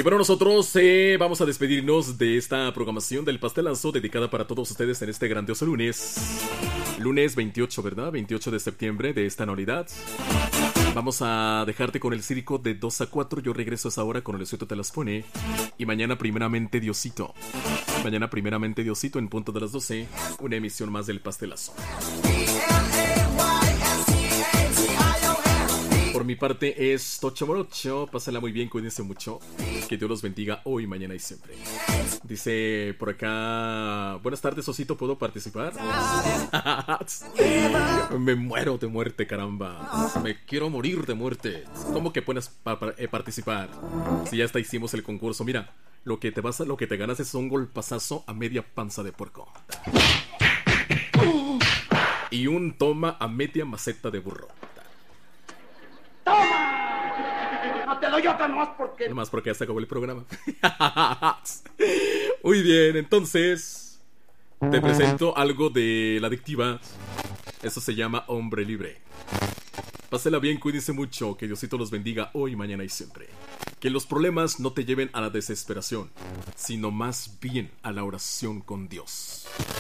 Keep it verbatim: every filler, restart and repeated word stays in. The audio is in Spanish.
Y bueno, nosotros eh, vamos a despedirnos de esta programación del Pastelazo dedicada para todos ustedes en este grandioso lunes. Lunes veintiocho, ¿verdad? veintiocho de septiembre de esta anualidad. Vamos a dejarte con el circo de dos a cuatro. Yo regreso a esa hora con el Diosito te las pone. Y mañana primeramente Diosito. Mañana primeramente Diosito en punto de las doce. Una emisión más del Pastelazo. Por mi parte es Tocho Morocho. Pásala muy bien, cuídense mucho. Que Dios los bendiga hoy, mañana y siempre. Dice por acá: buenas tardes, Osito, ¿puedo participar? Me muero de muerte, caramba. Me quiero morir de muerte. ¿Cómo que puedes pa pa eh, participar? Si ya hasta hicimos el concurso. Mira, lo que te vas a, lo que te ganas es un golpazazo a media panza de puerco. Y un toma a media maceta de burro. ¡Toma! No te doy otra nomás porque... Nomás porque ya se acabó el programa. Muy bien, entonces te presento algo de La Adictiva. Eso se llama Hombre Libre. Pásela bien, cuídense mucho. Que Diosito los bendiga hoy, mañana y siempre. Que los problemas no te lleven a la desesperación, sino más bien a la oración con Dios.